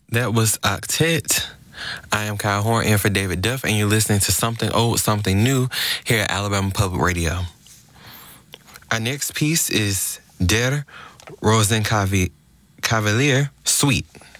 That was Octet. I am Kyle Horn in for David Duff, and you're listening to Something Old, Something New here at Alabama Public Radio. Our next piece is Der Rosenkavalier Suite.